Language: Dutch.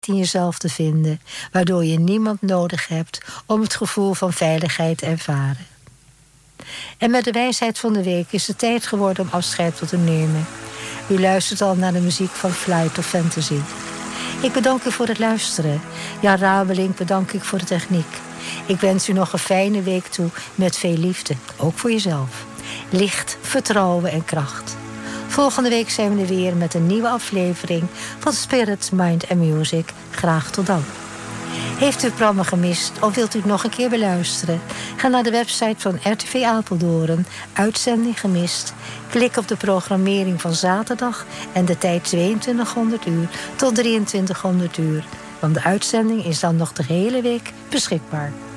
in jezelf te vinden, waardoor je niemand nodig hebt om het gevoel van veiligheid te ervaren. En met de wijsheid van de week is het tijd geworden om afscheid te nemen. U luistert al naar de muziek van Flight of Fantasy. Ik bedank u voor het luisteren. Jan Rabeling bedank ik voor de techniek. Ik wens u nog een fijne week toe met veel liefde, ook voor jezelf. Licht, vertrouwen en kracht. Volgende week zijn we er weer met een nieuwe aflevering van Spirit, Mind and Music. Graag tot dan. Heeft u het programma gemist of wilt u het nog een keer beluisteren? Ga naar de website van RTV Apeldoorn, uitzending gemist. Klik op de programmering van zaterdag en de tijd 2200 uur tot 2300 uur. Want de uitzending is dan nog de hele week beschikbaar.